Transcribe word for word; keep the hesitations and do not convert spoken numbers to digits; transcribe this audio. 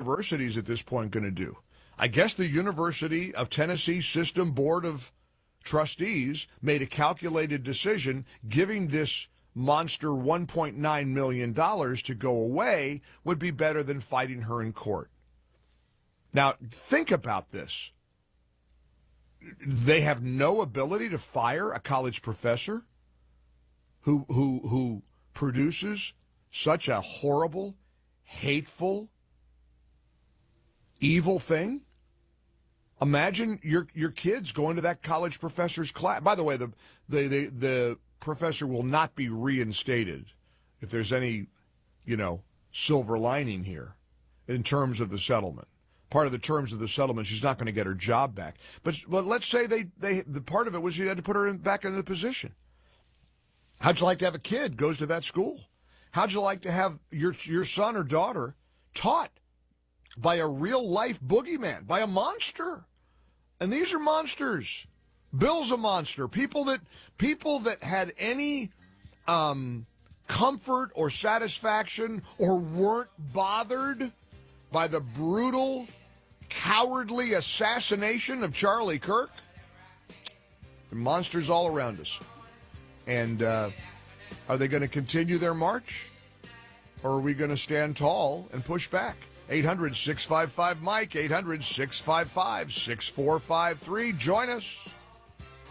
universities at this point going to do? I guess the University of Tennessee System Board of Trustees made a calculated decision giving this monster one point nine million dollars to go away would be better than fighting her in court. Now, think about this. They have no ability to fire a college professor who who who produces such a horrible, hateful, evil thing. Imagine your your kids going to that college professor's class. By the way, the the the, the professor will not be reinstated if there's any, you know, silver lining here in terms of the settlement. Part of the terms of the settlement, she's not going to get her job back. But but let's say they, they the part of it was you had to put her in, back in the position. How'd you like to have a kid goes to that school? How'd you like to have your your son or daughter taught by a real life boogeyman, by a monster? And these are monsters. Bill's a monster. People that people that had any um, comfort or satisfaction or weren't bothered by the brutal, cowardly assassination of Charlie Kirk. There are monsters all around us. And uh, are they going to continue their march? Or are we going to stand tall and push back? eight hundred, six five five, Mike, eight hundred, six five five, six four five three. Join us.